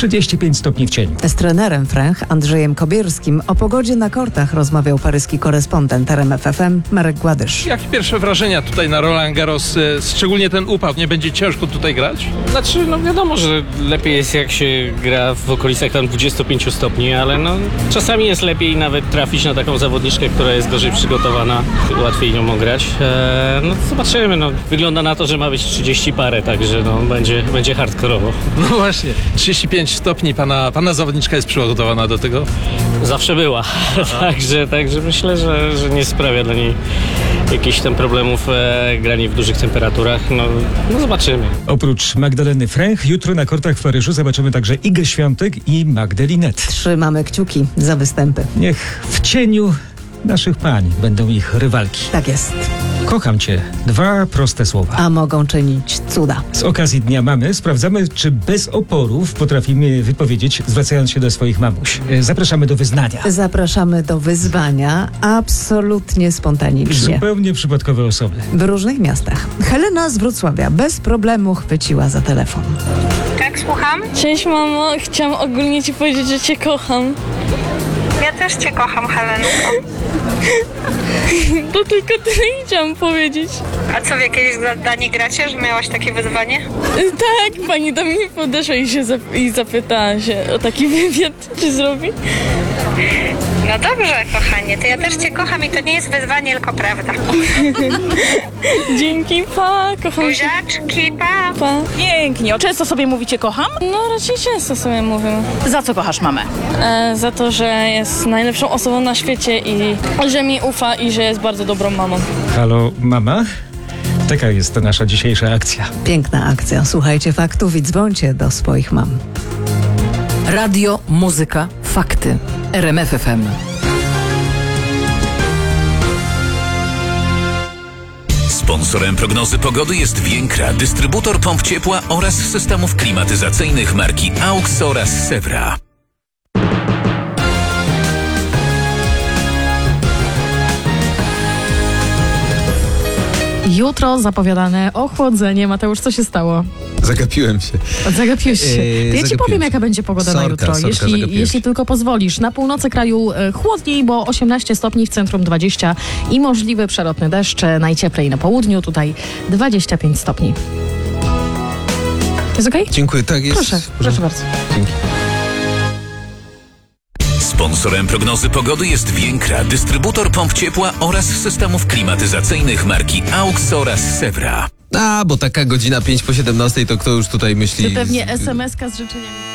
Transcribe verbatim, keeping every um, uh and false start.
trzydzieści pięć stopni w cieniu. Z trenerem Fręch Andrzejem Kobierskim o pogodzie na kortach rozmawiał paryski korespondent R M F F M Marek Gładysz. Jak pierwsze wrażenia tutaj na Roland Garros, e, szczególnie ten upał, nie będzie ciężko tutaj grać? Znaczy, no wiadomo, że lepiej jest jak się gra w okolicach tam dwudziestu pięciu stopni, ale no czasami jest lepiej nawet trafić na taką zawodniczkę, która jest gorzej przygotowana, łatwiej nią ograć. E, no zobaczymy, no wygląda na to, że ma być trzydzieści parę, także no będzie, będzie hardkorowo. No właśnie, trzydzieści pięć stopni, pana, pana zawodniczka jest przygotowana do tego? Zawsze była, także, także myślę, że, że nie sprawia dla niej jakichś tam problemów e, granie w dużych temperaturach, no, no zobaczymy. Oprócz Magdaleny Fręch, jutro na kortach w Paryżu zobaczymy także Igę Świątek i Magdę Linette. Trzymamy kciuki za występy. Niech w cieniu naszych pań będą ich rywalki. Tak jest. Kocham cię. Dwa proste słowa. A mogą czynić cuda. Z okazji Dnia Mamy sprawdzamy, czy bez oporów potrafimy wypowiedzieć, zwracając się do swoich mamuś. E, Zapraszamy do wyznania. Zapraszamy do wyzwania absolutnie spontanicznie. Zupełnie przypadkowe osoby. W różnych miastach. Helena z Wrocławia bez problemu chwyciła za telefon. Tak, słucham? Cześć mamo, chciałam ogólnie ci powiedzieć, że cię kocham. Ja też cię kocham, Helenko. To tylko tyle chciałam powiedzieć. A co, w jakieś zadanie gracie, że miałaś takie wyzwanie? Tak, pani do mnie podeszła i, się zap- i zapytała się o taki wywiad, czy zrobi. No dobrze, kochanie, to ja też cię kocham i to nie jest wyzwanie, tylko prawda. Dzięki, pa, kocham się. Buziaczki, pa! Pa. Pięknie. Często sobie mówicie kocham? No raczej często sobie mówię. Za co kochasz mamę? E, za to, że jest najlepszą osobą na świecie i że mi ufa i że jest bardzo dobrą mamą. Halo, mama? Taka jest ta nasza dzisiejsza akcja. Piękna akcja. Słuchajcie faktów i dzwońcie do swoich mam. Radio, muzyka, fakty. R M F F M. Sponsorem prognozy pogody jest Więkra, dystrybutor pomp ciepła oraz systemów klimatyzacyjnych marki AUX oraz Sewra. Jutro zapowiadane ochłodzenie. Mateusz, co się stało? Zagapiłem się. Zagapiłeś się. Eee, To ja ci zagapiłem powiem, się. jaka będzie pogoda Sorka, na jutro. sorka, jeśli, zagapiłem jeśli się. tylko pozwolisz. Na północy kraju e, chłodniej, bo osiemnaście stopni, w centrum dwadzieścia i możliwy przelotny deszcz. e, Najcieplej na południu, tutaj dwadzieścia pięć stopni. Jest okej? Dziękuję, tak jest. Proszę, proszę bardzo. Dzięki. Sponsorem prognozy pogody jest Więkra, dystrybutor pomp ciepła oraz systemów klimatyzacyjnych marki AUX oraz Sewra. A, bo taka godzina pięć po siedemnastej, to kto już tutaj myśli... Czy pewnie es em eska z życzeniami.